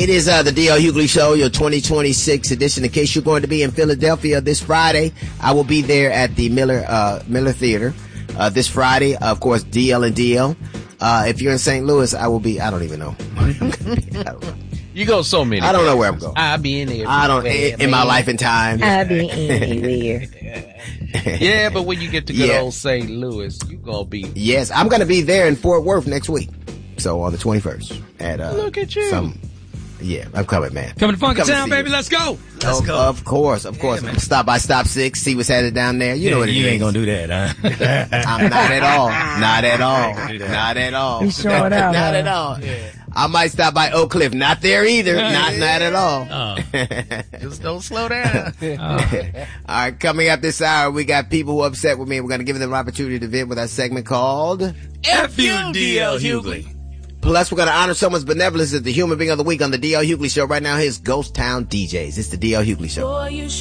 It is the D.L. Hughley Show, your 2026 edition. In case you're going to be in Philadelphia this Friday, I will be there at the Miller Theater this Friday. Of course, DL and DL. If you're in St. Louis, I will be. I don't even know. I don't know. You go so many. I don't know where I'm going. I'll be in there. I don't in my life and time. I'll be anywhere. Yeah, but when you get to good old St. Louis, you gonna be. Yes, I'm gonna be there in Fort Worth next week. So on the 21st at look at you. Yeah, I'm coming, man. Coming to Funky Town, baby. Let's go. Let's go. Of course. Yeah, Stop by Stop 6, see what's headed down there. You know what it is. You ain't gonna do that, huh? I'm not at all. Not at all. Not at all. You showing out. Not at all. Yeah. I might stop by Oak Cliff. Not there either. Not at all. Just don't slow down. All right, coming up this hour, we got people who are upset with me. We're going to give them an opportunity to vent with our segment called F you, D.L. Hughley. Plus, we're going to honor someone's benevolence as the human being of the week on the D.L. Hughley Show. Right now, here's Ghost Town DJs. It's the D.L. Hughley Show.